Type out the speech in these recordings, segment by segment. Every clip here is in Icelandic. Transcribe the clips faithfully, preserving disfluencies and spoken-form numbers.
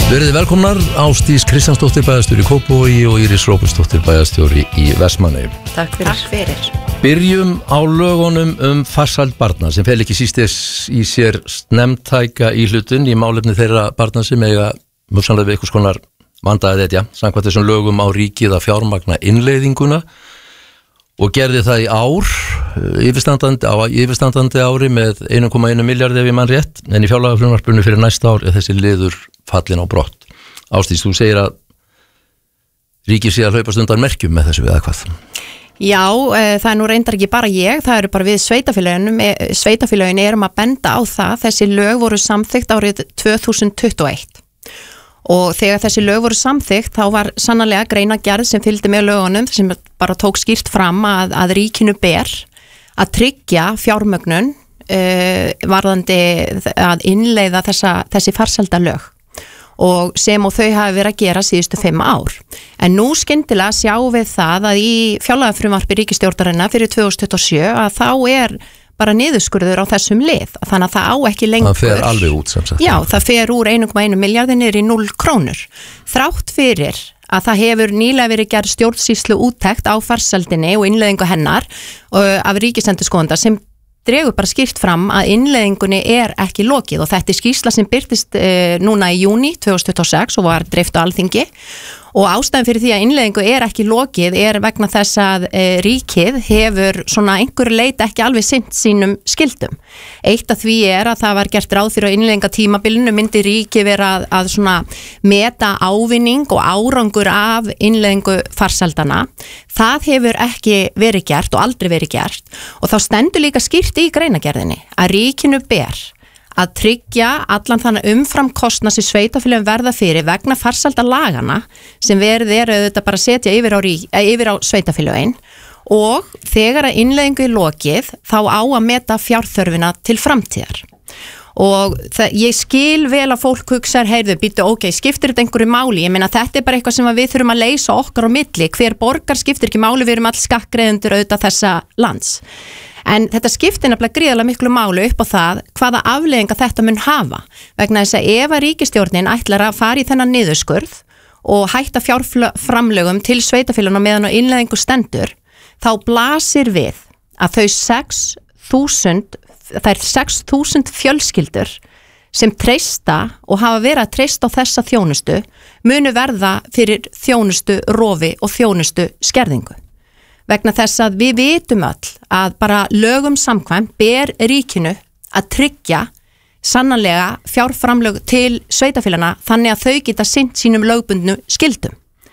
Verið velkomnar, Ásdís Kristjánsdóttir bæjarstjóri í Kópavogi og Íris Róbertsdóttir bæjarstjóri í Vestmannaeyjum. Takk fyrir. Takk fyrir. Byrjum á lögunum um farsæld barna sem fel ekki sístis í sér snemtæka íhlutun í málefni þeirra barna sem eiga mjögsanlega við einhvers konar vandaðið etja, samkvæmt þessum lögum á ríkið að fjármagna innleiðinguna og gerði það í ár, yfirstandandi, á yfirstandandi ári með einn komma einn milljarð ef ég mann rétt, en í fjárlagafrumvarpinu fyrir næsta ár er þessi liður fallin á brott. Ásdís, þú segir að ríkið sé að hlaupast undan merkjum með þessu við eða hvað? Já, e, það er nú reyndar ekki bara ég, það eru bara við sveitafélögin, e, sveitafélögin erum að benda á það, þessi lög voru samþykkt árið tvö þúsund tuttugu og eitt og þegar þessi lög voru samþykkt þá var sannarlega greinagerð sem fylgdi með lögunum sem bara tók skýrt fram að, að ríkinu ber að tryggja fjármögnun e, varðandi að innleiða þessa, þessi farsælda lög og sem og þau hafi verið að gera síðustu fimm ár. En nú skyndilega sjáum við það að í fjárlagafrumvarpi ríkisstjórnarinnar fyrir tvö þúsund tuttugu og sjö að þá er bara niðurskurður á þessum lið. Þannig að það á ekki lengur. Það fer alveg út sem sagt. Já, það fer úr einn komma einn milljarði niður í núll krónur. Þrátt fyrir að það hefur nýlega verið gerð stjórnsýslu úttekt á farsældinni og innleiðingu hennar af ríkisendurskoðanda sem dregur bara skýrt fram að innleiðingunni er ekki lokið og þetta er skýrsla sem birtist e, núna í júní tvö þúsund tuttugu og sex og var dreift á Alþingi og ástæðan fyrir því að innleiðingu er ekki lokið er vegna þess að e, ríkið hefur svona einhver leit ekki alveg sinnt sínum skildum. Eitt af því er að það var gert ráð fyrir að innleiðinga tímabilinu myndi ríkið vera að, að svona meta ávinning og árangur af innleiðingu farsældana. Það hefur ekki verið gert og aldrei verið gert og þá stendur líka skýrt í greinagerðinni að ríkinu ber að tryggja allan þannig umfram kostnað sem sveitafélögin verða fyrir vegna farsælda lagana sem verið er auðvitað bara að setja yfir á, rík, yfir á sveitafélögin og þegar að innleiðingu er lokið þá á að meta fjárþörfina til framtíðar. Og það, ég skil vel að fólk hugsa heyrðu, býtu, ok, skiptir þetta einhverju máli? Ég meina þetta er bara eitthvað sem við þurfum að leysa okkar á milli, hver borgar skiptir ekki máli, við erum all skattgreiðendur auðvitað þessa lands. En þetta skiptir nefnilega gríðarlega miklu máli upp á það hvaða afleiðinga þetta mun hafa. Vegna þess að ef að ríkisstjórnin ætlar að fara í þennan niðurskurð og hætta fjárframlögum til sveitafélagana meðan á innleiðingu stendur, þá blasir við að þau sex þúsund það er sex þúsund fjölskyldur sem treysta og hafa verið að treysta á þessa þjónustu munu verða fyrir þjónustu rofi og þjónustu skerðingu. Vegna þess að við vitum öll að bara lögum samkvæmt ber ríkinu að tryggja sannanlega fjárframlög til sveitafélagana þannig að þau geta sinnt sínum lögbundnu skildum.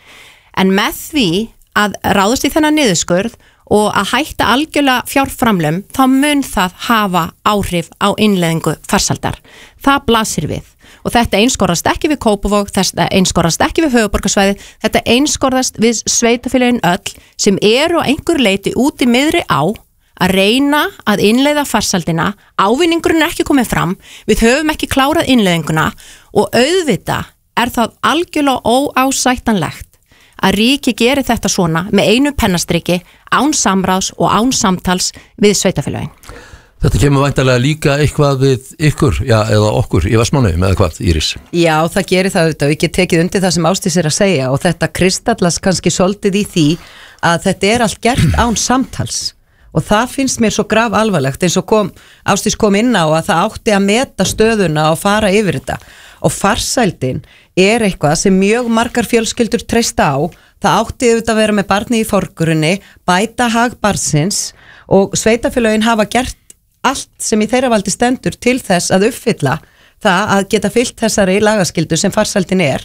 En með því að ráðast í þennan niðurskurð og að hætta algjörlega fjárframlögum þá mun það hafa áhrif á innleiðingu farsældar. Það blasir við og þetta einskorðast ekki við Kópavog, þetta einskorðast ekki við höfuðborgarsvæði, þetta einskorðast við sveitafélögin öll sem eru á einhver leiti út í miðri á að reyna að innleiða farsældina, ávinningurinn er ekki komið fram, við höfum ekki klárað innleiðinguna og auðvitað er það algjörlega óásættanlegt að ríki geri þetta svona með einu pennastriki, án samráðs og án samtals við sveitafélögin. Þetta kemur væntanlega líka eitthvað við ykkur, já, eða okkur í Vestmannaeyjum eða hvað, Íris? Já, það gerir það auðvitað og ekki tekið undir það sem Ásdís er að segja og þetta kristallast kannski svolítið í því að þetta er allt gert án samtals og það finnst mér svo graf alvarlegt eins og kom, Ásdís kom inn á að það átti að meta stöðuna og fara yfir þetta og farsældin er eitthvað sem mjög margar fjölskyldur treysta á, það átti auðvitað að vera með barni í forgrunni, bæta hag barnsins og sveitafélögin hafa gert allt sem í þeirra valdi stendur til þess að uppfylla það að geta fyllt þessari lagaskyldu sem farsældin er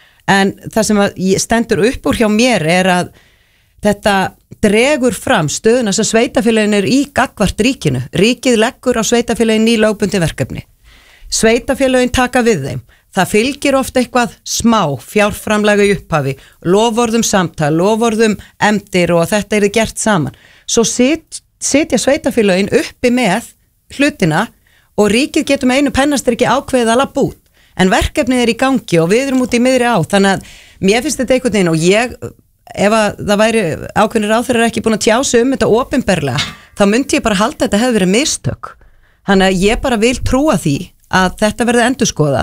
en það sem stendur upp úr hjá mér er að þetta dregur fram stöðuna sem sveitafélögin er í gagnvart ríkinu. Ríkið leggur á sveitafélögin í lögbundi verkefni. Sveitafélögin taka við þeim. Það fylgir ofta eitthvað smá fjárframlega í upphafi, loforðum samtal, loforðum emdir og þetta er gert saman. Svo sit, sitja sveitafélögin uppi með hlutina og ríkið getur með einu pennastriki ákveðið að labba út. En verkefnið er í gangi og við erum út í miðri á. Þannig að mér finnst þetta einhvern veginn og ég, ef að það væri ákveðnir ráðherrar ekki búin að tjá sig um þetta opinberlega, þá myndi ég bara halda að þetta hefði verið mistök. Þannig að ég bara vil trúa því að þetta verði endurskoðað,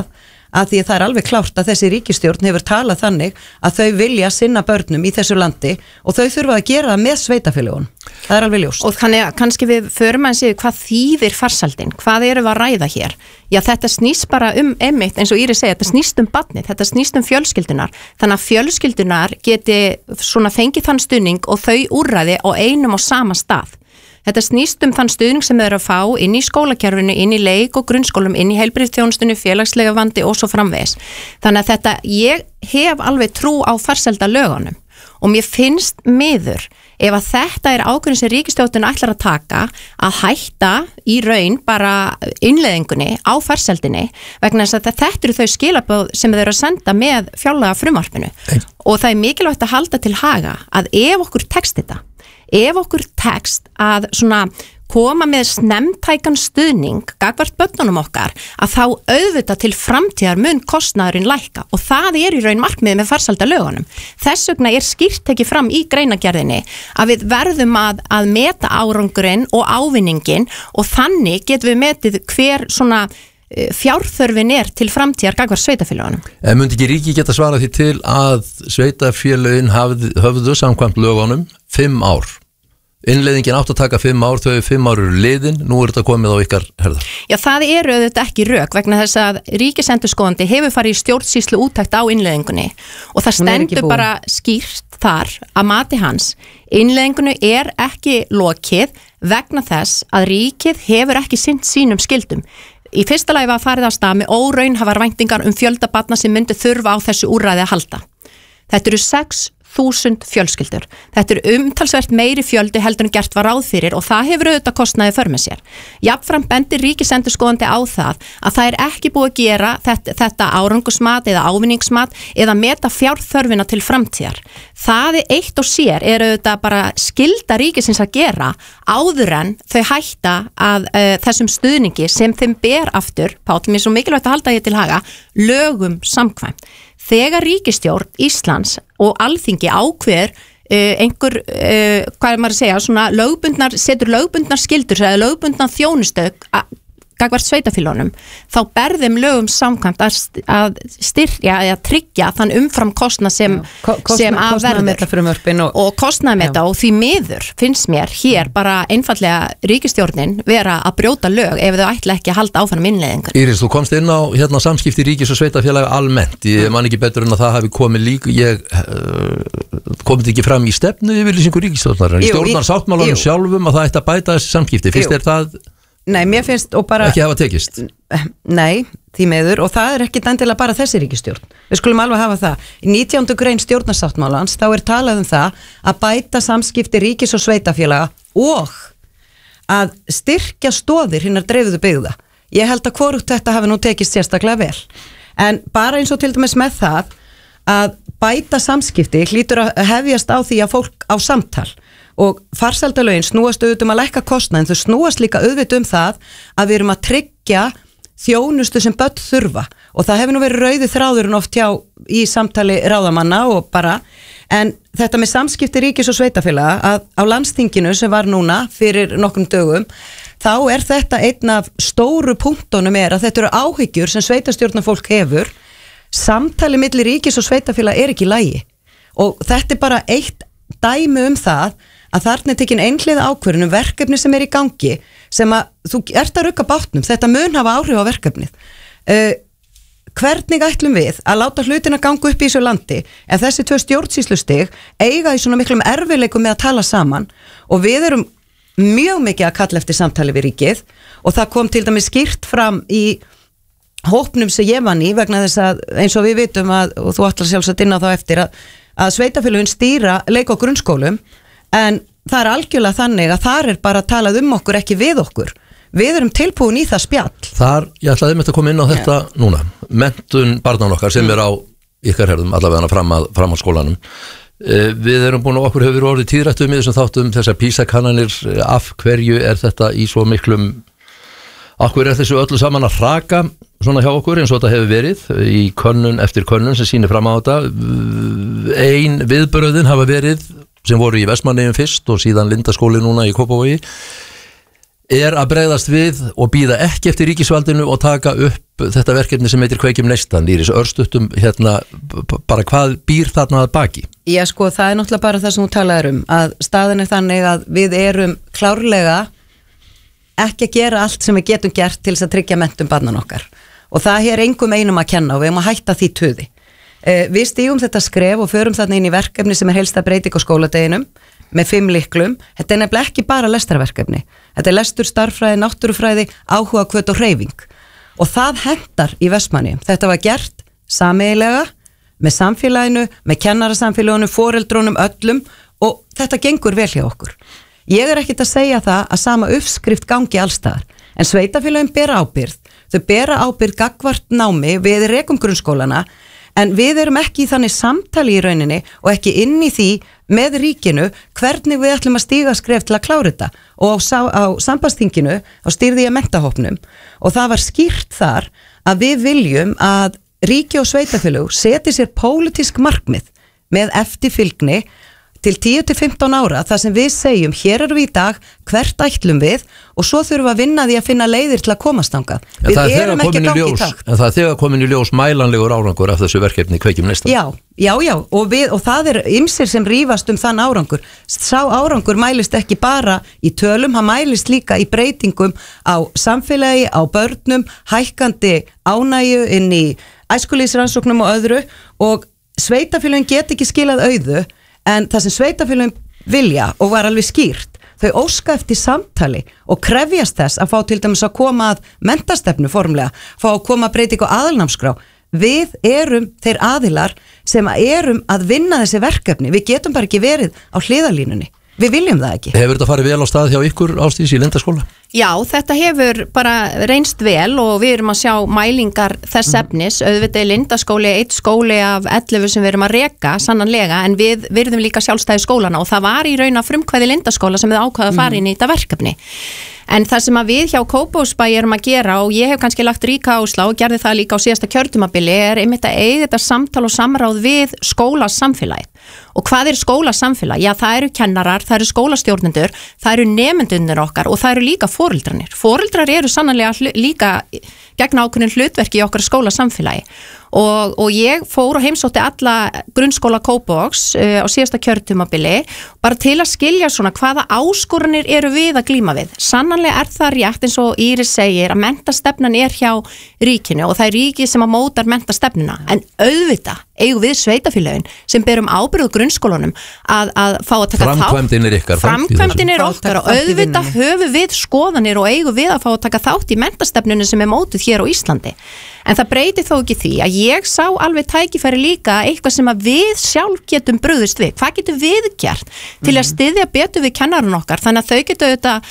að því að það er alveg klárt að þessi ríkisstjórn hefur talað þannig að þau vilja sinna börnum í þessu landi og þau þurfa að gera það með sveitafélagunum. Það er alveg ljóst. Og þannig að kannski við förum að segja hvað þýðir farsældin, hvað erum við að ræða hér? Já, þetta snýst bara um einmitt, eins og Íris segja, þetta snýst um barnið, þetta snýst um fjölskyldunar, þannig að fjölskyldunar geti svona fengið þann stuðning og þau úrræði á einum og sama stað. Þetta snýst um þann stuðning sem þau eru að fá inn í skólakerfinu, inn í leik og grunnskólum, inn í heilbrigðisþjónustunni, félagslega vandi og svo framvegis. Þannig að þetta, ég hef alveg trú á farsælda lögunum og mér finnst miður ef að þetta er ákvörðun sem ríkisstjórnin ætlar að taka að hætta í raun bara innleiðingunni á farsældinni vegna þess að þetta eru þau skilaboð sem þau eru að senda með fjárlaga frumvarpinu og það er mikilvægt að halda til haga að ef okkur tekst þetta ef okkur tekst að svona koma með snemtækan stuðning gagnvart börnunum okkar að þá auðvitað til framtíðar mun kostnaðurinn lækka og það er í raun markmiðið með farsælda lögunum. Þess vegna er skýrt tekið fram í greinagerðinni að við verðum að, að meta árangurinn og ávinningin og þannig getum við metið hver svona fjárþörfin er til framtíðar gagnvart sveitafélögunum. En myndi ekki ríki geta svarað því til að sveitafélögin höfðu samkvæmt lögunum fimm ár? Innleiðingin átt að taka fimm ár, þau fimm ár eru liðin, nú er þetta komið á ykkar herðar. Já, það eru auðvitað ekki rök vegna þess að ríkisendurskoðandi hefur farið í stjórnsýslu úttekt á innleiðingunni og það stendur bara skýrt þar að mati hans. Innleiðingunni er ekki lokið vegna þess að ríkið hefur ekki sinnt sínum skildum. Í fyrsta lagi var farið á stað með óraunhæfar væntingar um fjölda barna sem myndi þurfa á þessu úrræði að halda. Þetta eru sex þúsund fjölskyldur. Þetta er umtalsvert meiri fjöldi heldur en gert var ráð fyrir og það hefur auðvitað kostnaði för með sér. Jafnframt bendir ríkisendurskoðandi á það að það er ekki búið að gera þetta, þetta árangusmat eða ávinningsmat eða meta fjárþörfina til framtíðar. Það er eitt og sér er auðvitað bara skylda ríkisins að gera áður en þau hætta að uh, þessum stuðningi sem þeim ber aftur, Páll, mér er svo mikilvægt að halda ég til haga, lögum samkvæmt. Þegar ríkisstjórn Íslands og Alþingi ákveður uh, einhver, uh, hvað er maður að segja, svona lögbundnar, setur lögbundnar skildur eða lögbundnar þjónustu gagnvart sveitafélögunum, þá berðum lögum samkvæmt að, að styrja eða tryggja þann umfram kostnað sem, Kostna, sem að verður og, og kostnaðmeta og því miður finnst mér hér bara einfallega ríkisstjórnin vera að brjóta lög ef þau ætla ekki að halda áfram innleiðingar. Íris, þú komst inn á hérna samskipti ríkis og sveitafélaga almennt, ég man ekki betur en að það hafi komið líka, ég uh, komið ekki fram í stefnu yfirlýsingu ríkisstjórnar, í stjórnarsáttmálanum sjálfum að það ætti að bæta þessi samskipti, fyrst er það Nei, mér finnst og bara ekki hafa tekist. Nei, því meður og það er ekki endilega bara þessi ríkisstjórn. Við skulum alveg hafa það. Í nítjándu grein stjórnarsáttmálans þá er talað um það að bæta samskipti ríkis og sveitafélaga og að styrkja stoðir hinnar dreifuðu byggða. Ég held að hvorugt þetta hafi nú tekist sérstaklega vel. En bara eins og til dæmis með það að bæta samskipti hlýtur að hefjast á því að fólk á samtal og farsældalögin snúast auðvitað um að lækka kostnaðin, þau snúast líka auðvitað um það að við erum að tryggja þjónustu sem börn þurfa og það hefur nú verið rauði þráðurinn oft hjá í samtali ráðamanna og bara, en þetta með samskipti ríkis og sveitafélaga að á landsþinginu sem var núna fyrir nokkrum dögum, þá er þetta einn af stóru punktunum er að þetta eru áhyggjur sem sveitastjórnarfólk hefur, samtali milli ríkis og sveitafélaga er ekki í lagi og þetta er bara eitt dæmi um það að þarna er tekin einhliða ákvörðun um verkefni sem er í gangi sem að þú ert að rukka bátnum, þetta mun hafa áhrif á verkefnið. Uh, hvernig ætlum við að láta hlutina ganga upp í þessu landi ef þessi tvö stjórnsýslustig eiga í svona miklum erfiðleikum með að tala saman og við erum mjög mikið að kalla eftir samtali við ríkið og það kom til dæmis skýrt fram í hópnum sem ég vann í vegna þess að eins og við vitum að, og þú ætlar sjálfsagt inn á þá eftir að, að sveitafélögin stýra leik og grunnskólum en það er algjörlega þannig að þar er bara að talað um okkur ekki við okkur við erum tilbúin í það spjall Þar, ég ætlaði með að koma inn á þetta yeah. núna, menntun barnan okkar sem mm. er á ykkar herðum allavega fram að, fram að skólanum eh, við erum búin og okkur hefur orðið tíðrættum í þessum þáttum þessar PISA-kannanir af hverju er þetta í svo miklum af hverju er þessu öllu saman að hraka svona hjá okkur eins og þetta hefur verið í könnun eftir könnun sem sýnir fram á þetta ein viðbröðin hafa verið sem voru í Vestmannaeyjum fyrst og síðan Lindaskóli núna í Kópavogi er að bregðast við og býða ekki eftir ríkisvaldinu og taka upp þetta verkefni sem heitir Kveikjum neistan, Íris, örstuttum hérna, bara hvað býr þarna að baki? Já, sko, það er náttúrulega bara það sem þú talaður um, að staðin er þannig að við erum klárlega ekki að gera allt sem við getum gert til þess að tryggja menntun barnan okkar og það er engum einum að kenna og við erum að hætta því tuði. Eh, við stígum þetta skref og förum þarna inn í verkefni sem er heilsta breyting á skóladeginum með fimm lyklum. Þetta er nefnilega ekki bara lestarverkefni. Þetta er lestur, starffræði, náttúrufræði, áhuga, hvöt og hreyfing. Og það hentar í Vestmannaeyjum. Þetta var gert sameiginlega með samfélaginu, með kennarasamfélaginu, foreldrunum, öllum og þetta gengur vel hjá okkur. Ég er ekkert að segja það að sama uppskrift gangi allstaðar. En sveitafélagin bera ábyrgð. Þau bera ábyrgð gagnvart námi, við rekum grunnskólana, en við erum ekki í þannig samtali í rauninni og ekki inn í því með ríkinu hvernig við ætlum að stíga skref til að klára þetta og á, á sambandsþinginu á stýrði ég mentahópnum og það var skýrt þar að við viljum að ríki og sveitafélög seti sér pólitísk markmið með eftirfylgni til tíu til fimmtán ára þar sem við segjum hér erum við í dag, hvert ætlum við og svo þurfum við að vinna því að finna leiðir til að komast þangað. Við erum ekki að gangi í takt. En það er þegar komin í ljós mælanlegur árangur af þessu verkefni Kveikjum neistan. Já, já, já og, við, og það er ymsir sem rífast um þann árangur. Sá árangur mælist ekki bara í tölum, hann mælist líka í breytingum á samfélagi, á börnum, hækkandi ánægju inn í æskulýðsrannsóknum og öðru og sveitafélögin get ekki skilað auðu en það sem sveitafélögin vilja og var alveg skýrt, þau óska eftir samtali og krefjast þess að fá til dæmis að koma að menntastefnu formlega, fá að koma að breytingu aðalnámskrá. Við erum þeir aðilar sem erum að vinna þessi verkefni, við getum bara ekki verið á hliðarlínunni, við viljum það ekki. Hefur þetta farið vel á stað hjá ykkur Ásdís í Lindaskóla? Já, þetta hefur bara reynst vel og við erum að sjá mælingar þess efnis, auðvitað er Lindaskóli eitt skóli af ellefu sem við erum að reka sannanlega, en við virðum líka sjálfstæði skólana og það var í raun að frumkvæði Lindaskóla sem við ákvaða að fara inn í þetta verkefni. En það sem að við hjá Kópavogsbæ erum að gera og ég hef kannski lagt ríka áherslu og gerði það líka á síðasta kjörtímabili er einmitt að eiga þetta samtal og samráð við skólasamfélagið. Og hvað er skólasamfélag? Já, það eru kennarar, það eru skólastjórnendur, það eru nemendurnir okkar og það eru líka foreldrarnir. Foreldrar eru sannanlega líka gegn ákveðin hlutverki í okkar skólasamfélagi. Og, og ég fór og heimsótti alla grunnskóla Kópavogs uh, á síðasta kjörtímabili bara til að skilja svona hvaða áskoranir eru við að glíma við. Sannanlega er það rétt eins og Íris segir að menntastefnan er hjá ríkinu og það er ríkið sem að mótar menntastefnuna en auðvitað eigum við sveitafélögin sem berum ábyrgð grunnskólunum að, að fá að taka þátt. Framkvæmdin er ykkar. Framkvæmdin er okkar og auðvitað höfum við skoðanir og eigum við að fá að taka þátt í menntastefnunum sem er mótuð hér á Íslandi. En það breyti þó ekki því að ég sá alveg tækifæri líka eitthvað sem að við sjálf getum brugðist við. Hvað getum við gert til að styðja betur við kennarinn okkar þannig að þau getur auðvitað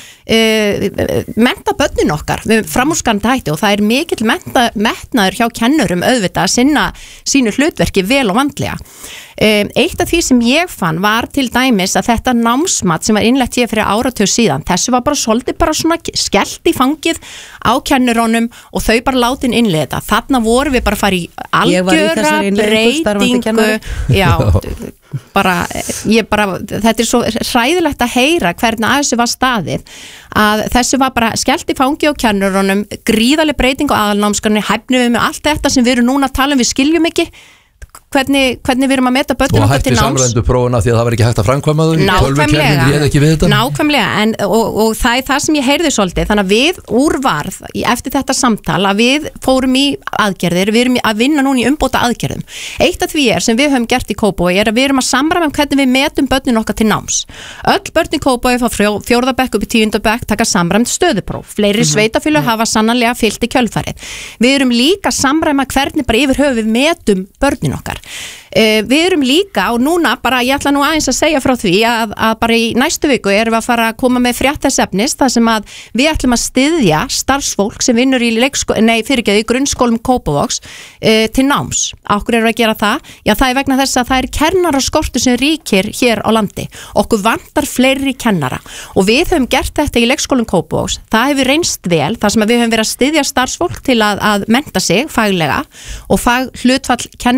uh, mennta börnin okkar við framúrskarandi hætti og það er mikill mennta, metnaður hjá kennurum auðvitað að sinna sínu hlutverki vel og vandlega. Um, eitt af því sem ég fann var til dæmis að þetta námsmat sem var innlegt hér fyrir áratug síðan, þessu var bara svolítið bara svona skellt í fangið á kennurónum og þau bara látin innleiða. Þarna voru við bara að fara í algjöra breytingu. Já, bara, ég bara, þetta er svo hræðilegt að heyra hvernig að þessu var staðið að þessu var bara skellt í fangið á kennurónum, gríðarleg breyting á aðalnámskránni, hæfnum við með allt þetta sem við erum núna að tala um, við skiljum ekki Hvernig, hvernig við erum að meta börnin okkar til náms. Og hætti samræmdu prófuna því að það var ekki hægt að framkvæma þau. Nákvæmlega, nákvæmlega en, og, og það er það sem ég heyrði svolítið þannig að við úrvarð eftir þetta samtal að við fórum í aðgerðir við erum að vinna núna í umbóta aðgerðum. Eitt af því er sem við höfum gert í Kópavogi er að við erum að samræma hvernig við metum börnin okkar til náms. Öll börn í Kópavogi frá fjórða bekk upp í tíunda bekk taka samræmt stöðupróf. Fleiri mm-hmm. sveitafélög hafa sannarlega fylgt í kjölfarið. Við erum líka að samræma hvernig bara yfir höfuð við metum börnin okkar. Uh, við erum líka og núna bara ég ætla nú aðeins að segja frá því að, að bara í næstu viku erum við að fara að koma með frétt þess efnis þar sem að við ætlum að styðja starfsfólk sem vinnur í, nei, fyrirgeðu, í grunnskólum Kópavogs uh, til náms. Akkur erum við að gera það? Já, það er vegna þess að það er kennaraskortur sem ríkir hér á landi. Okkur vantar fleiri kennara og við höfum gert þetta í leikskólum Kópavogs. Það hefur reynst vel þar sem að við höfum verið að styðja starfsfólk til að, að mennta sig faglega og fag hlutfall kennara í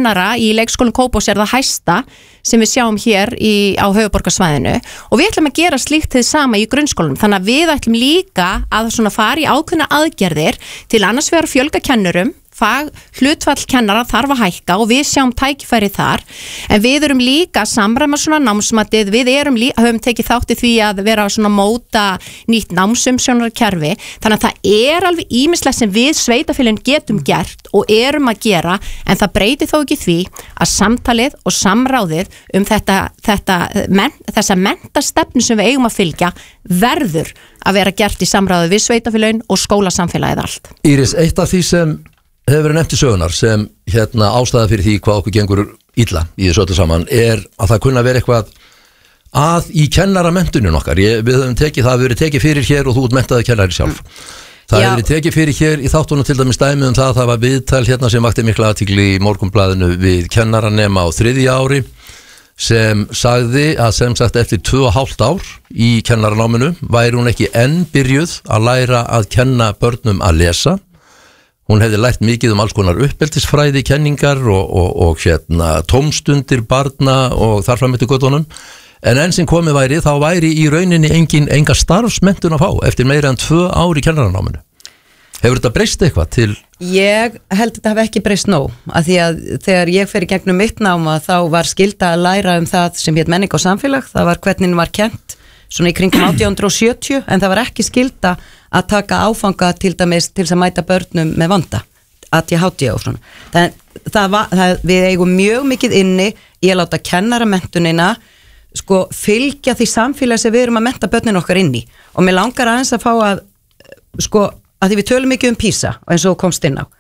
í leikskólum Kópavogs er það hæsta sem við sjáum hér í, á höfuðborgarsvæðinu og við ætlum að gera slíkt þið sama í grunnskólum, þannig að við ætlum líka að svona fara í ákveðna aðgerðir til annars vegar fjölga kennurum, fag, hlutfall kennara þarf að hækka og við sjáum tækifæri þar, en við erum líka að samræma svona námsmatið, við erum líka, höfum tekið þátt í því að vera svona móta nýtt námsumsjónarkerfi, þannig að það er alveg ýmislegt sem við sveitafélagin getum gert og erum að gera, en það breytir þó ekki því að samtalið og samráðið um þetta, þetta men, þessa mentastefnu sem við eigum að fylgja verður að vera gert í samráðið við sveitafélagin og skólasamfélagið allt. Íris, eitt af því sem hefur verið nefnt í sögunar sem hérna ástæða fyrir því hvað okkur gengur illa í þessu öllu saman er að það kunna vera eitthvað að í kennaramentunum okkar. Ég, við höfum tekið, það hefur verið tekið fyrir hér og þú ert menntaði kennari sjálf. Það hefur verið tekið fyrir hér í þáttunum til dæmis dæmi um það að það var viðtal hérna sem vakti mikla athygli í Morgunblaðinu við kennaranema á þriðja ári sem sagði að sem sagt eftir tvö og hálft ár í kennaranáminu væri hún ekki enn byrjuð að læra að kenna börnum að lesa. Hún hefði lært mikið um alls konar uppeldisfræði, kenningar og, og, og hérna, tómstundir barna og þarfram eftir göttunum. En enn sem komið væri, þá væri í rauninni engin, enga starfsmentun að fá eftir meira en tvö ár í kennaranáminu. Hefur þetta breyst eitthvað til? Ég held að þetta hafi ekki breyst nóg, af því að þegar ég fer í gegnum mitt náma þá var skylda að læra um það sem hét menning og samfélag, það var hvernig var kennt svona í kringum átján hundruð og sjötíu, en það var ekki skylda að taka áfanga til dæmis til að mæta börnum með vanda, A D H D og svona. Það, það var, það, við eigum mjög mikið inni í að láta kennaramentunina sko fylgja því samfélagi sem við erum að menta börnin okkar inn í, og mér langar aðeins að fá að sko, að því við tölum mikið um PISA og eins og komst inn á,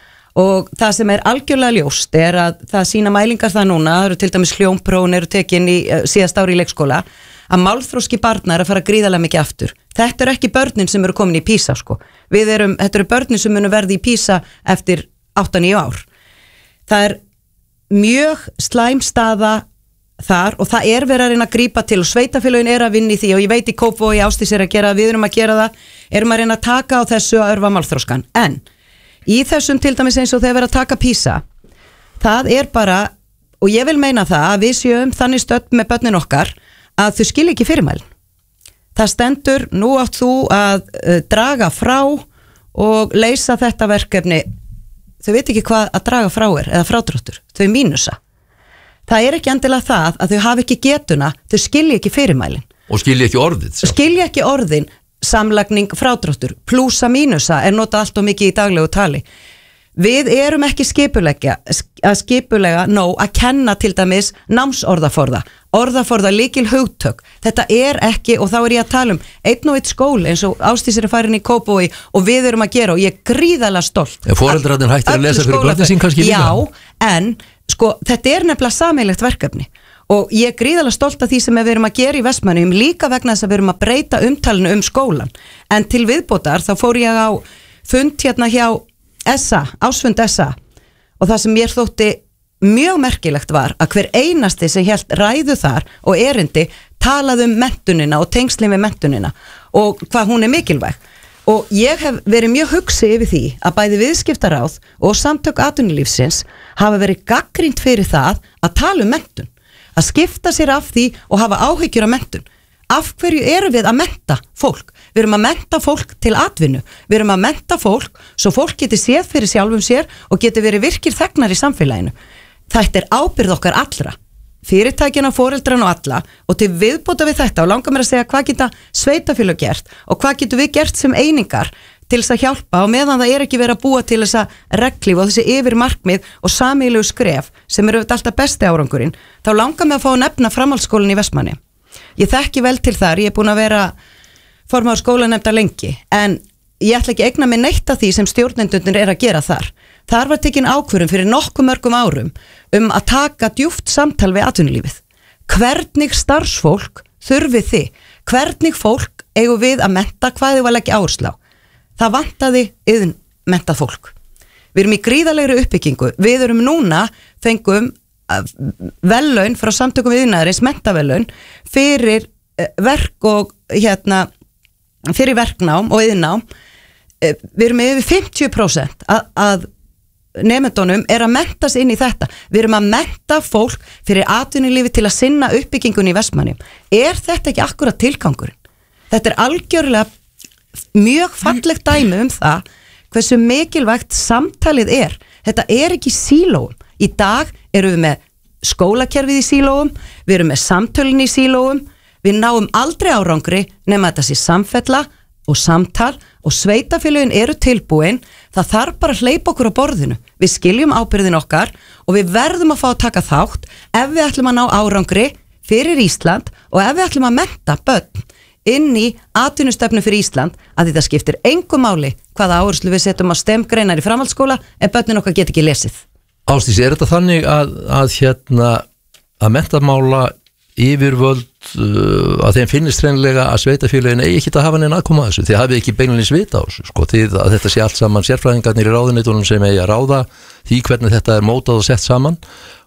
og það sem er algjörlega ljóst er að það sína mælingar það núna, það eru til dæmis hljómprófin eru tekin í síðast ári í leikskóla, að málþróski barna er að fara gríðarlega mikið aftur. Þetta eru ekki börnin sem eru komin í PISA sko. Við erum, þetta eru börnin sem munu verði í PISA eftir átta til níu ár. Það er mjög slæm staða þar og það er verið að reyna að grípa til og sveitafélögin er að vinna í því og ég veit í Kópavogi Ásdís er að gera, við erum að gera það, erum að reyna að taka á þessu að örva málþróskan. En í þessum til dæmis eins og þegar verið að taka PISA, það er bara, og ég vil meina það að við séum þannig stödd með börnin okkar að þau skilja ekki fyrirmælin. Það stendur, nú átt þú að uh, draga frá og leysa þetta verkefni. Þau veit ekki hvað að draga frá er eða frádráttur, þau mínusa. Það er ekki endilega það að þau hafi ekki getuna, þau skilja ekki fyrirmælin. Og skilja ekki orðið. Sjá. Skilja ekki orðin, samlagning, frádráttur, plúsa mínusa er notað allt og mikið í daglegu tali. Við erum ekki skipulegja, að skipulega nóg að kenna til dæmis námsorðaforða, orðaforða líkil hugtök. Þetta er ekki, og þá er ég að tala um einn og eitt skóli eins og Ásdís er að fara inn í Kópavogi og við erum að gera og ég er gríðarlega stolt. En foreldrarnir hættir að lesa fyrir börnin sín kannski líka? Já, en sko þetta er nefnilega sameiginlegt verkefni og ég er gríðarlega stolt af því sem við erum að gera í Vestmannaeyjum líka vegna þess að við erum að breyta umtalinu um skólan. En til viðbótar þá fór ég á fund hérna hjá S A, ásfund S A, og það sem mér þótti mjög merkilegt var að hver einasti sem hélt ræðu þar og erindi talaði um mentunina og tengslin við mentunina og hvað hún er mikilvæg. Og ég hef verið mjög hugsi yfir því að bæði viðskiptaráð og samtök atvinnulífsins hafa verið gagnrýnt fyrir það að tala um mentun, að skipta sér af því og hafa áhyggjur af mentun. Af hverju erum við að menta fólk? Við erum að menta fólk til atvinnu. Við erum að menta fólk svo fólk geti séð fyrir sjálfum sér og geti verið virkir þegnar í samfélaginu. Þetta er ábyrgð okkar allra. Fyrirtækina, foreldrana og alla, og til viðbóta við þetta og langar mér að segja hvað geta sveitafélög gert og hvað getum við gert sem einingar til þess að hjálpa og meðan það er ekki verið að búa til þessa reglíf og þessi yfir markmið og sameiginlegu skref sem eru alltaf besti árangurinn, þá langar mér að fá að nefna framhaldsskólann í Vestmannaeyjum. Ég þekki vel til þar, ég er búin að vera formaður skólanefndar lengi, en ég ætla ekki að eigna mig neitt af því sem stjórnendurnir er að gera þar. Þar var tekin ákvörðun fyrir nokkuð mörgum árum um að taka djúpt samtal við atvinnulífið. Hvernig starfsfólk þurfið þið? Hvernig fólk eigum við að menta, hvað þið var að leggja áherslu á? Það vantaði yðin mentað fólk. Við erum í gríðalegri uppbyggingu. Við erum núna, fengum verðlaun frá samtökum iðnaðarins, menntaverðlaun fyrir verk og hérna fyrir verknám og iðnnám. Við erum með yfir fimmtíu prósent að, að nemendunum er að mennta sig inn í þetta. Við erum að mennta fólk fyrir atvinnulífi til að sinna uppbyggingunni í Vestmannaeyjum. Er þetta ekki akkurat tilgangurinn? Þetta er algjörlega mjög fallegt dæmi um það hversu mikilvægt samtalið er. Þetta er ekki sílóum. Í dag erum við með skólakerfið í sílóum, við erum með samtölin í sílóum, við náum aldrei árangri nema þetta sé samfella og samtal og sveitafélögin eru tilbúin, það þarf bara að hleypa okkur á borðinu. Við skiljum ábyrgðin okkar og við verðum að fá að taka þátt ef við ætlum að ná árangri fyrir Ísland og ef við ætlum að mennta börn inn í atvinnustefnu fyrir Ísland, að þetta skiptir engu máli hvaða áherslu við setjum á STEM-greinar í framhaldsskóla en börnin okkar get ekki lesið. Ásdís, er þetta þannig að, að hérna að menntamála yfirvöld uh, að þeim finnist hreinlega að sveitafélögin eigi ekki að hafa neina aðkoma að þessu, þið hafið ekki beinleins vita á þessu, sko, því að þetta sé allt saman sérfræðingarnir í ráðuneytunum sem eigi að ráða því hvernig þetta er mótað og sett saman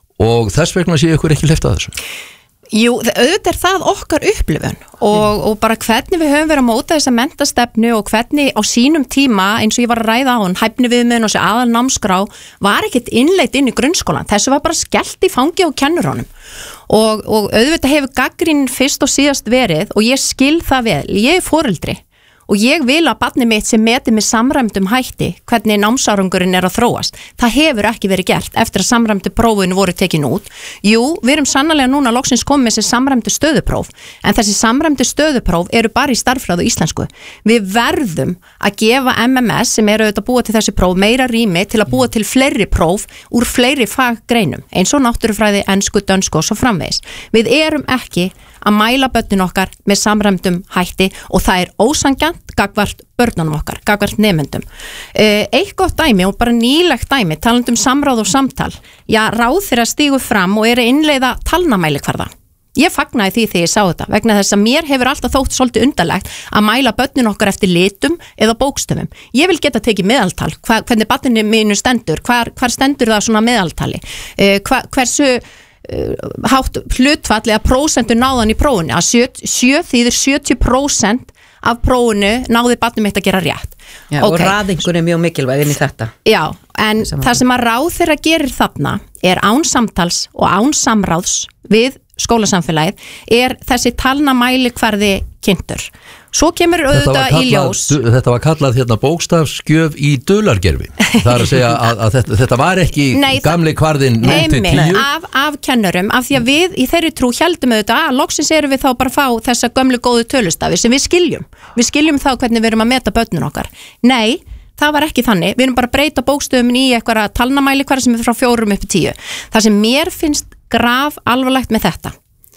og þess vegna sé ykkur ekki hleypt að þessu. Jú, auðvitað er það okkar upplifun og, og bara hvernig við höfum verið að móta þessa menntastefnu og hvernig á sínum tíma, eins og ég var að ræða á hann, hæfni viðmiðun og þessi aðal námskrá var ekkert innleitt inn í grunnskólan, þessu var bara skellt í fangi á kennurónum og, og auðvitað hefur gagnrýnin fyrst og síðast verið og ég skil það vel, ég er foreldri og ég vil að barnið mitt sem meti með samræmdum hætti hvernig námsárangurinn er að þróast. Það hefur ekki verið gert eftir að samræmdu prófinu voru tekin út. Jú, við erum sannarlega núna loksins komið með þessi samræmdu stöðupróf, en þessi samræmdu stöðupróf eru bara í stærðfræði og íslensku. Við verðum að gefa M M S sem eru auðvitað að búa til þessi próf meira rými til að búa til fleiri próf úr fleiri faggreinum, eins og náttúrufræði, ensku, dönsku og svo framvegis. Við erum ekki að mæla börnin okkar með samræmdum hætti og það er ósanngjarnt gagvart börnunum okkar, gagvart nemendum. Uh, eitt gott dæmi og bara nýlegt dæmi, talandi um samráð og samtal. Já, ráðherra stígur fram og er að innleiða talnamælikvarða. Ég fagnaði því þegar ég sá þetta, vegna þess að mér hefur alltaf þótt svolítið undarlegt að mæla börnin okkar eftir litum eða bókstöfum. Ég vil geta tekið meðaltal, hva, hvernig barninu mínu stendur, hvar, hvar stendur það svona meðaltali, uh, hva, hversu hátt hlutfall eða prósentu náðan í prófunu að sjö þýðir sjötíu prósent af prófunu náði barnið mitt að gera rétt. Já, okay. Og raðingur er mjög mikilvæg inn í þetta. Já, en Saman. það sem að ráðherra gerir þarna er án samtals og án samráðs við skólasamfélagið er þessi talnamælikvarði kynntur. Svo kemur auðvitað í ljós. Þetta var kallað hérna bókstafsgjöf í dulargerfi. Það er að segja að, að þetta, þetta var ekki nei, gamli kvarðin núll til tíu. Af, af kennurum, af því að við í þeirri trú heldum auðvitað að loksins erum við þá bara að fá þessa gömlu góðu tölustafi sem við skiljum. Við skiljum þá hvernig við erum að meta börnin okkar. Nei, það var ekki þannig. Við erum bara að breyta bókstöfum í eitthvað talnamælikvarða sem er frá fjórum upp í tíu. Það sem mér finnst graf alvarlegt með þetta.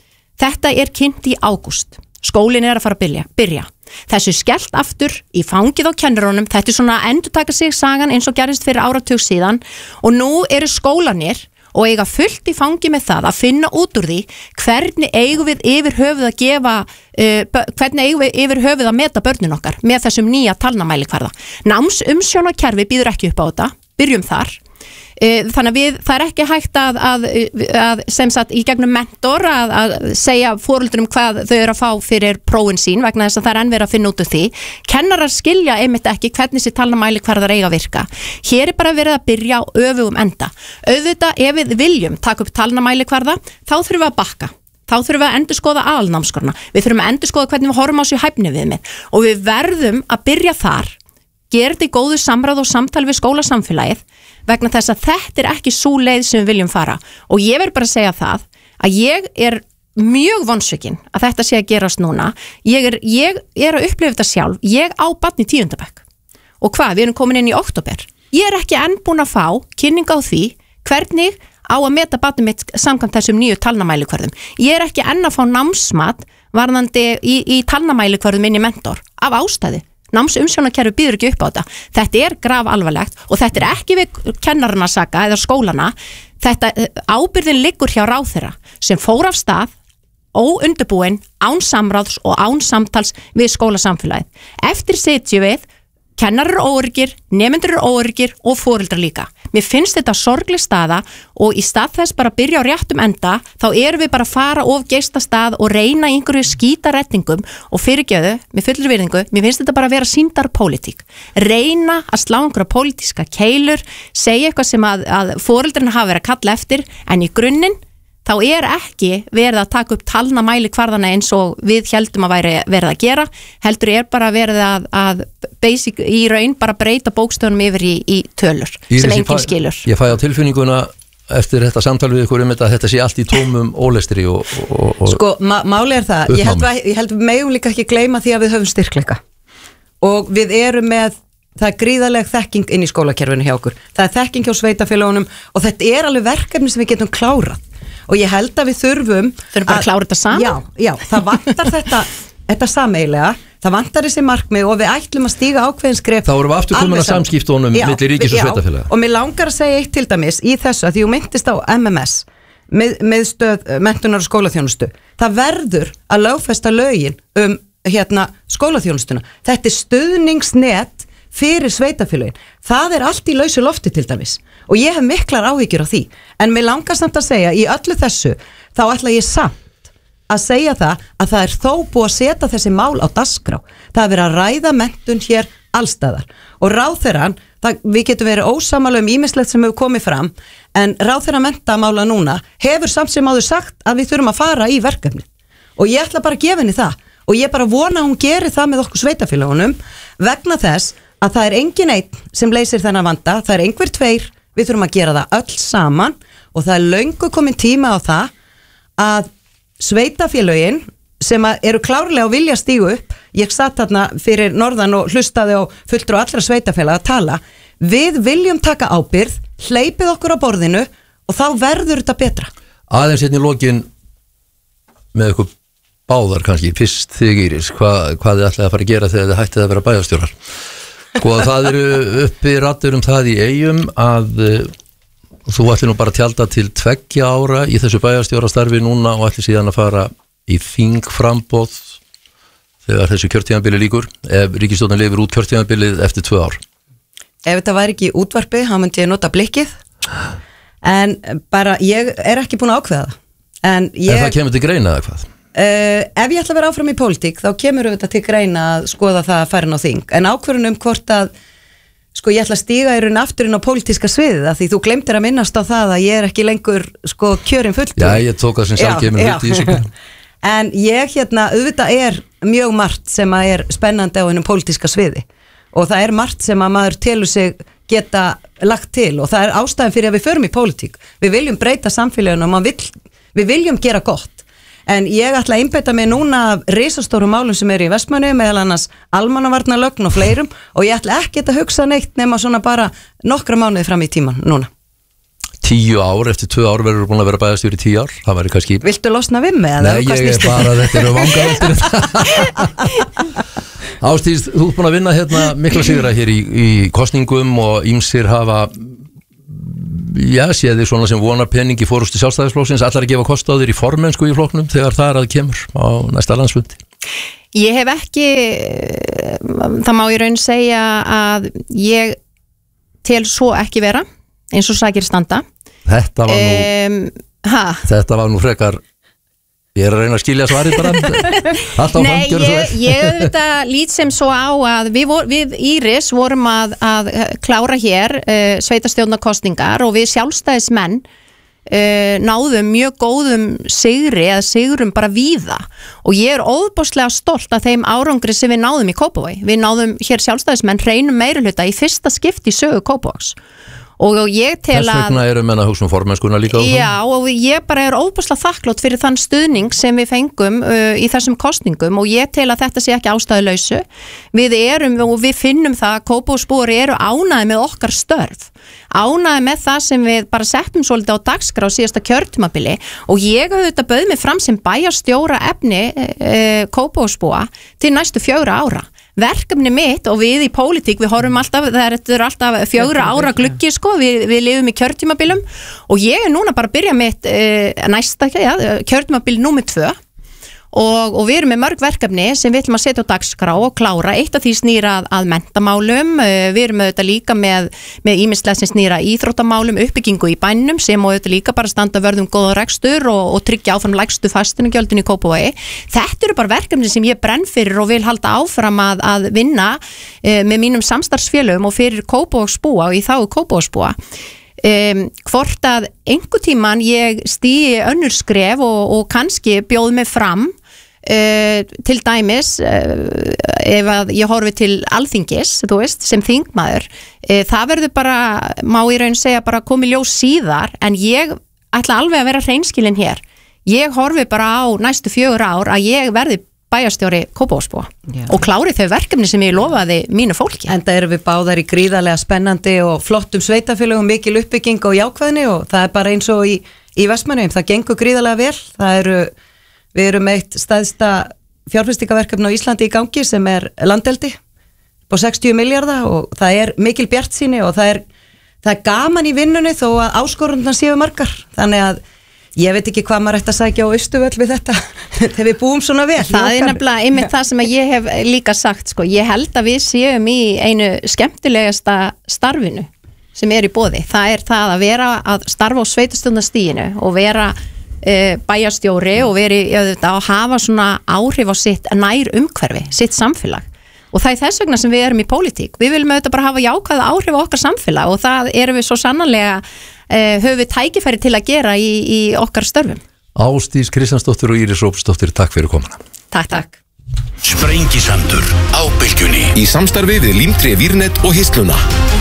Þetta er kynnt í ágúst. Skólinn er að fara að byrja, byrja. Þessu skellt aftur í fangið á kennurónum, þetta er svona að endurtaka sig sagan eins og gerist fyrir áratug síðan og nú eru skólanir og eiga fullt í fangi með það að finna út úr því hvernig eigum við yfir höfuð að gefa, uh, hvernig eigum við yfir höfuð að meta börnin okkar með þessum nýja talnamælikvarða. Námsumsjónarkerfi býður ekki upp á þetta, byrjum þar. Þannig að við, það er ekki hægt að, að, að sem sagt í gegnum mentor að, að segja foreldurum hvað þau eru að fá fyrir prófin sín vegna þess að það er enn verið að finna út úr því. Kennarar skilja einmitt ekki hvernig þessi talnamælikvarðar eiga að virka. Hér er bara verið að byrja á öfugum enda. Auðvitað ef við viljum taka upp talnamælikvarða þá þurfum við að bakka. Þá þurfum við að endurskoða aðalnámskrárna. Við þurfum að endurskoða hvernig við horfum á sér hæfni viðmið og við verðum að byrja þar. Gera þetta í góðu samráð og samtal við skólasamfélagið vegna þess að þetta er ekki svo leið sem við viljum fara og ég verð bara að segja það að ég er mjög vonsvikinn að þetta sé að gerast núna ég er, ég er að upplifa þetta sjálf ég á barn í tíundabekk og hvað, við erum komin inn í október ég er ekki enn búin að fá kynning á því hvernig á að meta barnið mitt samkvæmt þessum nýju talnamælikvörðum ég er ekki enn að fá námsmat varðandi í, í talnamælikvörðum inn í mentor af ástæði námsumsjónarkerfi býður ekki upp á þetta. Þetta er graf alvarlegt og þetta er ekki við kennarana saka eða skólana. Þetta ábyrðin liggur hjá ráðherra sem fór af stað, óundirbúin, án samráðs og án samtals við skólasamfélagið. Eftir sitjum við kennarar eru óöryggir, nemendur eru óöryggir og foreldrar líka. Mér finnst þetta sorgleg staða og í stað þess bara að byrja á réttum enda, þá erum við bara að fara of geista stað og reyna einhverju skítaretningum og fyrirgjöðu, með fullri virðingu, mér finnst þetta bara að vera sýndarpólitík. Reyna að slá einhverja pólitíska keilur, segja eitthvað sem að, að foreldrarnir hafa verið að kalla eftir, en í grunninn þá er ekki verið að taka upp talna mæli kvarðana eins og við heldum að væri verið að gera, heldur er bara verið að, að basic, í raun bara breyta bókstöðunum yfir í, í tölur Íris, sem enginn skilur. Ég fæ á tilfinninguna eftir þetta samtal við ykkur um þetta að þetta sé allt í tómum ólestri og, og, og sko, máli er það, ég held, að, ég held að við megum líka ekki gleyma því að við höfum styrkleika og við erum með það er gríðarleg þekking inn í skólakerfinu hjá okkur, það er þekking hjá sveitafélögunum og þetta er alveg verkefni sem við getum klárað og ég held að við þurfum þurfum bara að klára þetta saman já, já, það vantar þetta, þetta sameiginlega það vantar þessi markmið og við ætlum að stíga ákveðin skref þá erum við aftur komin að samskiptunum milli ríkis og sveitafélaga og mér langar að segja eitt til dæmis í þessu að því þú myndist á M M S með, miðstöð menntunar og skólaþjónustu það verður að lögfesta lögin um hérna skólaþjónustuna þetta er stuðningsnet fyrir sveitafélögin, það er allt í lausu lofti til dæmis og ég hef miklar áhyggjur á því, en mér langar samt að segja í öllu þessu, þá ætla ég samt að segja það að það er þó búið að setja þessi mál á dagskrá það er verið að ræða menntun hér allstaðar og ráðherran það, við getum verið ósammála um ýmislegt sem hefur komið fram, en ráðherran menntamála núna hefur samt sem áður sagt að við þurfum að fara í verkefni og ég ætla bara að gefa henni það og ég bara vona að hún gerir það með okkur sveitafélagunum vegna þess að það er engin einn sem leysir þennan vanda, það er einhver tveir, við þurfum að gera það öll saman og það er löngu komin tíma á það að sveitafélögin sem eru klárlega og vilja stígu upp, ég satt þarna fyrir norðan og hlustaði og fulltrú allra sveitafélag að tala, við viljum taka ábyrgð, hleypið okkur á borðinu og þá verður þetta betra. Aðeins hérna í lokin með ykkur báðar kannski, fyrst þig Íris, hvað, hvað þið ætlaði að fara að gera þegar þið hættið að vera bæjarstjórar? Sko það eru uppi raddir um það í Eyjum að uh, þú ætlir nú bara að tjalda til tveggja ára í þessu bæjarstjórastarfi núna og ætlir síðan að fara í þingframboð þegar þessu kjörtímabili líkur ef ríkisstjórnin lifir út kjörtímabilið eftir tvö ár. Ef þetta væri ekki útvarpi, þá myndi ég nota blikkið en bara ég er ekki búin að ákveða það. En, ég, en það kemur til greina eða hvað? Uh, ef ég ætla að vera áfram í pólitík þá kemur þetta til greina að skoða það að fara inn á þing en ákvörðun um hvort að sko ég ætla að stíga í raun aftur inn á pólitíska sviðið að því þú glemtir að minnast á það að ég er ekki lengur sko kjörin fulltrúi. Já, ég tók það sem sjálfgefin hluti í þessu. En ég hérna, auðvitað er mjög margt sem að er spennandi á hennum pólitíska sviði og það er margt sem að maður telur sig geta lagt til og það er ástæðan fyrir að við förum í pólitík. Við viljum breyta samfélaginu og vill, við viljum gera gott. En ég ætla að einbeita mig núna af risastórum málum sem eru í Vestmannaeyjum meðal annars almannavarnalögn og fleirum og ég ætla ekki að hugsa neitt nema svona bara nokkra mánuði fram í tíman núna. Tíu ár, eftir tvö ár verður búin að vera bæjarstjóri í tíu ár, það væri kannski... Viltu losna við mig? Nei, ég er bara, þetta eru vangaveltur. Ásdís, þú ert búin að vinna hérna mikla sigra hér í, í kosningum og ýmsir hafa... Já, sé þið svona sem vonar pening í fórustu sjálfstæðisflokksins allar að gefa kost á þér í formennsku í flokknum þegar það er að kemur á næsta landsfundi? Ég hef ekki, það má ég raun segja að ég tel svo ekki vera eins og sakir standa. Þetta var nú, um, þetta var nú frekar, ég er að reyna að skilja svarið bara, alltaf Nei, framgjörðu svo ég, ég auðvitað lít sem svo á að við, vor, við Íris vorum að, að klára hér uh, sveitarstjórnarkosningar og við sjálfstæðismenn uh, náðum mjög góðum sigri eða sigrum bara víða og ég er óðbóðslega stolt af þeim árangri sem við náðum í Kópavogi. Við náðum hér sjálfstæðismenn hreinum meirihluta í fyrsta skipti í sögu Kópavogs. Og ég tel að... Þess vegna eru menn að hugsa um formennskuna líka á það? Já, og ég bara er óbúslega þakklátt fyrir þann stuðning sem við fengum uh, í þessum kosningum og ég tel að þetta sé ekki ástæðulausu. Við erum og við finnum það að Kópavogsbúar eru ánægði með okkar störf. Ánægði með það sem við bara settum svolítið á dagskrá síðasta kjörtímabili og ég auðvitað bauð mig fram sem bæjarstjóra efni uh, Kópavogsbúa til næstu fjögra ára. Verkefni mitt og við í pólitík við horfum alltaf, það er alltaf fjögra ára gluggi sko, við, við lifum í kjörtímabilum og ég er núna bara að byrja mitt e, næsta, ja, kjörtímabil númer tvö og, og við erum með mörg verkefni sem við ætlum að setja á dagskrá og klára. Eitt af því snýra að, að menntamálum, við erum auðvitað líka með með ýmislegt sem snýra íþróttamálum, uppbyggingu í bænum sem og auðvitað líka bara standa vörð um góða rekstur og, og tryggja áfram lægstu fasteignagjöldin í Kópavogi. Þetta eru bara verkefni sem ég brenn fyrir og vil halda áfram að, að vinna e, með mínum samstarfsfélögum og fyrir Kópavogsbúa og í þágu Kópavogsbúa. Um, hvort að einhver tíman ég stíi önnur skref og, og kannski bjóð mig fram uh, til dæmis uh, ef að ég horfi til Alþingis, þú veist, sem þingmaður uh, það verður bara, má ég raun segja bara komið ljós síðar, en ég ætla alveg að vera hreinskilin hér. Ég horfi bara á næstu fjögur ár að ég verði bæjarstjóri Kópavogsbúa og klári þau verkefni sem ég lofaði mínu fólki. Enda erum við báðar í gríðarlega spennandi og flottum sveitafélögum, mikil uppbygging og jákvæðni og það er bara eins og í, í Vestmannaeyjum, það gengur gríðarlega vel. Það eru, við erum eitt stæðsta fjárfestingaverkefni á Íslandi í gangi sem er landeldi på sextíu milljarða og það er mikil bjartsýni og það er, það er gaman í vinnunni þó að áskorundan séu margar, þannig að ég veit ekki hvað maður ætti að sækja á Austurvöll við þetta þegar við búum svona vel. Það er nefnilega einmitt það sem ég hef líka sagt, sko. Ég held að við séum í einu skemmtilegasta starfinu sem er í boði. Það er það að vera að starfa á sveitarstjórnarstiginu og vera uh, bæjarstjóri og vera að hafa svona áhrif á sitt nær umhverfi, sitt samfélag. Og það er þess vegna sem við erum í pólitík. Við viljum auðvitað bara hafa jákvæða áhrif á okkar samfélag og það erum við svo sannarlega uh, höfum við tækifæri til að gera í, í okkar störfum. Ásdís Kristjánsdóttir og Íris Rópsdóttir, takk fyrir komuna. Takk, takk. Sprengisandur á Bylgjunni í samstarfi við Límtré Vírnet og Hisluna.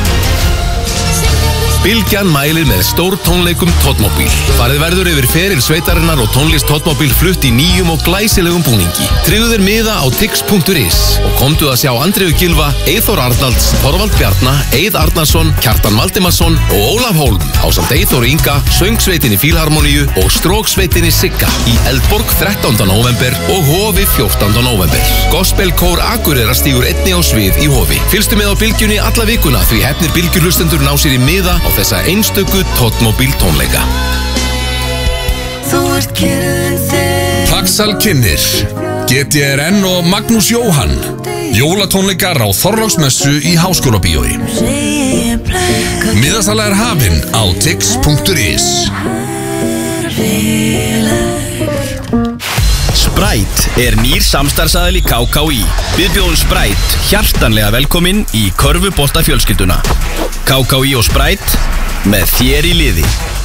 Bylgjan mælir með stór tónleikum Totmobil. Farið verður yfir feril sveitarinnar og tónlist Totmobil flutt í nýjum og glæsilegum búningi. Tryggðu þér miða á tix punktur is og komdu að sjá Andreu Gylfa, Eyþór Arnalds, Þorvald Bjarna, Eið Arnarsson, Kjartan Valdimarsson og Ólaf Hólm ásamt Eyþór Inga, Söngsveitinni Fílharmoníu og Stróksveitinni Sigga í Eldborg þrettánda nóvember og Hofi fjórtánda nóvember. Gospelkór Akureyrar stígur einni á svið í Hofi. Fylgstu með á Bylgjunni alla vikuna því hefnir bylgjurhlustendur ná sér í miða á þessa einstöku Totmobil tónleika. Paxal kynnir G T R N og Magnús Jóhann jólatónleikar á Þorláksmessu í Háskólabíói. Miðasala er hafin á tix punktur is. Sprite er nýr samstarfsaðili K K í. Við bjóðum Sprite hjartanlega velkomin í körfubolta fjölskylduna. K K í og Sprite með þér í liði.